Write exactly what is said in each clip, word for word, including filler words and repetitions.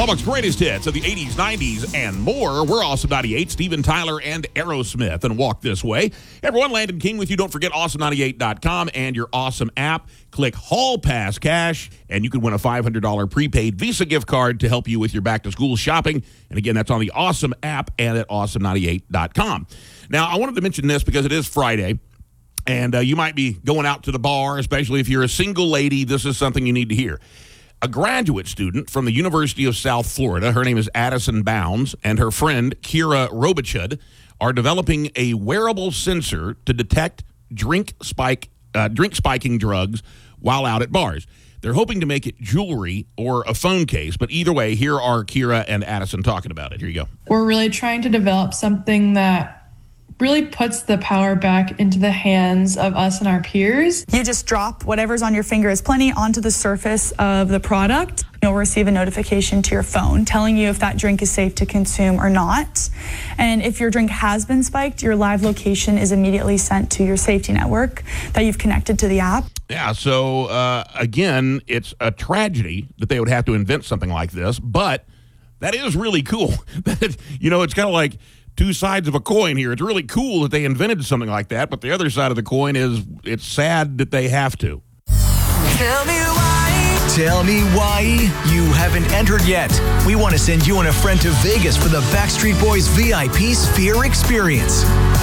Lubbock's greatest hits of the eighties, nineties, and more. We're Awesome ninety-eight, Steven Tyler and Aerosmith, and Walk This Way. Everyone, Landon King with you. Don't forget awesome ninety-eight dot com and your Awesome app. Click Hall Pass Cash, and you can win a five hundred dollars prepaid Visa gift card to help you with your back-to-school shopping. And again, that's on the Awesome app and at awesome ninety-eight dot com. Now, I wanted to mention this because it is Friday, and uh, you might be going out to the bar, especially if you're a single lady. This is something you need to hear. A graduate student from the University of South Florida, her name is Addison Bounds, and her friend Kira Robichud are developing a wearable sensor to detect drink spike, uh, drink spiking drugs while out at bars. They're hoping to make it jewelry or a phone case, but either way, here are Kira and Addison talking about it. Here you go. We're really trying to develop something that really puts the power back into the hands of us and our peers. You just drop whatever's on your finger is plenty onto the surface of the product. You'll receive a notification to your phone telling you if that drink is safe to consume or not. And if your drink has been spiked, your live location is immediately sent to your safety network that you've connected to the app. Yeah, so uh, again, it's a tragedy that they would have to invent something like this, but that is really cool. You know, it's kind of like two sides of a coin here. It's really cool that they invented something like that, but the other side of the coin is it's sad that they have to. Tell me why. Tell me why you haven't entered yet. We want to send you and a friend to Vegas for the Backstreet Boys V I P Sphere Experience.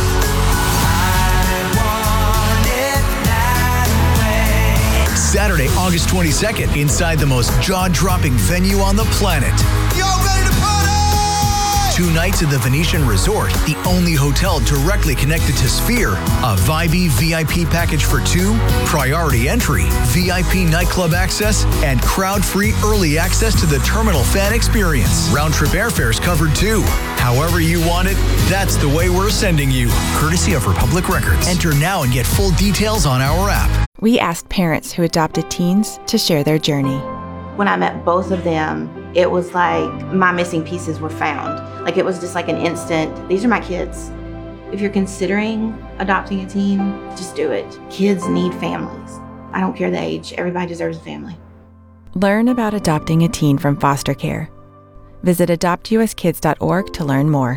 I want it that way. Saturday, August twenty-second, inside the most jaw-dropping venue on the planet. Y'all ready to party? Two nights at the Venetian Resort, the only hotel directly connected to Sphere. A Vibey V I P package for two, priority entry, V I P nightclub access, and crowd-free early access to the Terminal Fan Experience. Round-trip airfares covered too. However you want it, that's the way we're sending you. Courtesy of Republic Records. Enter now and get full details on our app. We asked parents who adopted teens to share their journey. When I met both of them, it was like my missing pieces were found. Like it was just like an instant, these are my kids. If you're considering adopting a teen, just do it. Kids need families. I don't care the age, everybody deserves a family. Learn about adopting a teen from foster care. Visit adopt u s kids dot org to learn more.